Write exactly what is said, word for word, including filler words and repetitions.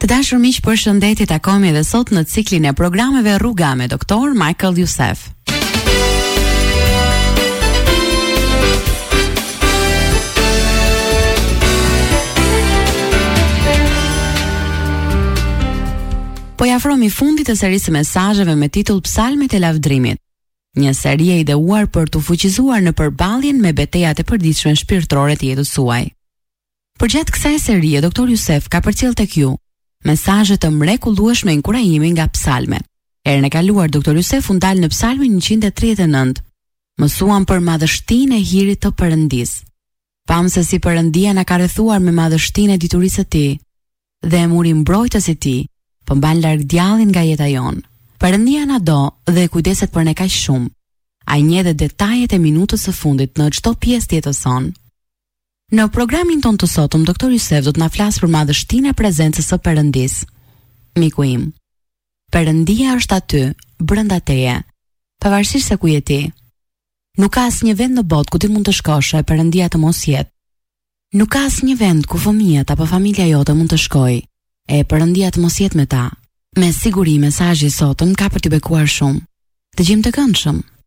Të dashur miq, përshëndetje, takohemi edhe sot në ciklin e programeve Rruga me doktor Michael Youssef. Po afrohemi fundit të serisë mesazheve me titull Psalmet e lavdrimit. Një seri e ideuar për të fuqizuar në përballjen me betejat e përditshme shpirtërore të jetës suaj. Përgjatë kësaj serie, doktor Youssef ka përcjell tek ju mesazhe të mrekullueshme inkurajimi nga psalmet. Herën e kaluar doktor Youssef u ndal në Psalmin njëqind e tridhjetë e nëntë. Mësuam për madhështinë e hirit të Perëndis. Pam se si Perëndia na ka rrethuar me madhështinë e diturisë së Tij dhe e muri mbrojtës i Tij, po mban larg djallin nga jeta jon. Perëndia na do dhe kujdeset për ne kaq shumë. Ai njeh edhe detajet e minutës së fundit në çdo pjesë të jetës sonë. Në programin ton të sotëm, doktor Youssef do të na flasë për madhështinë e prezencës së Perëndis. Miku im, Perëndia është aty, brenda teje, pavarësisht se ku je ti. Nuk ka asnjë vend në botë ku ti mund të shkosh e Perëndia të mos jetë. Nuk ka asnjë vend ku fëmijët apo familja jote mund të shkojë e Perëndia të mos jetë me ta. Me siguri mesazhi i sotëm ka për të bekuar shumë. Dëgjim të këndshëm.